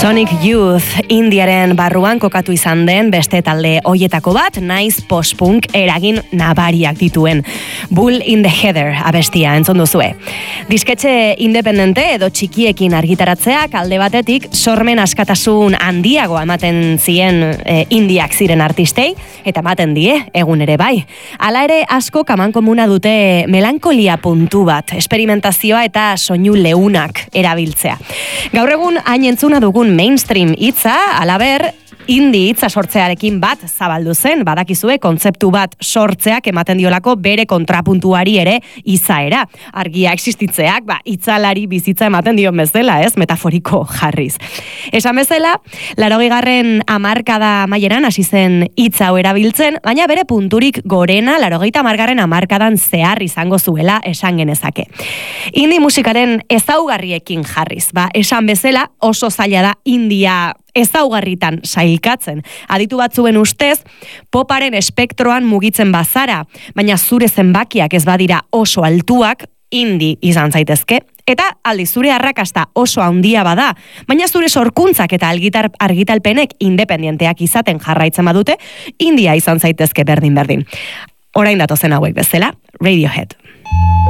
Sonic Youth Indiaren barruan kokatu izan den beste talde hoietako bat, naiz post-punk eragin nabariak dituen. Bull in the Heather abestia entzun duzue. Disketxe independente edo txikiekin argitaratzeak alde batetik sormen askatasun handiagoa ematen zien indiak ziren artistei, eta ematen die egun ere bai. Hala ere asko kamankomuna dute melankolia puntu bat, esperimentazioa eta soinu leunak erabiltzea. Gaur egun hain entzuna dugun mainstream hitza, halaber, indie hitza sortzearekin bat zabaldu zen, badakizue kontzeptu bat sortzeak ematen diolako bere kontrapuntuari ere izaera. Argia existitzeak, hitzalari bizitza ematen dion bezala, ez? Metaforiko jarriz. Esan bezala, 80. hamarkada amaieran hasi zen hitza hau erabiltzen, baina bere punturik gorena 80. hamarkadan zehar izango zuela esan genezake. Indie musikaren ezaugarriekin jarriz, esan bezala oso zaila da india ezaugarritan sailkatzen. Aditu batzuen ustez, poparen espektroan mugitzen bazara, baina zure zenbakiak ez badira oso altuak, indie izan zaitezke, eta aldi zure arrakasta oso handia bada, baina zure sorkuntzak eta argitalpenek independenteak izaten jarraitzen badute, india izan zaitezke berdin-berdin. Orain datozen hauek bezala, Radiohead.